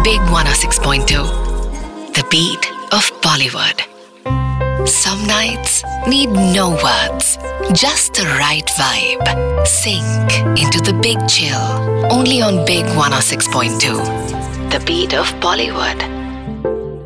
Big 106.2, the beat of Bollywood. Some nights need no words, just the right vibe. Sink into the big chill, only on Big 106.2, the beat of Bollywood.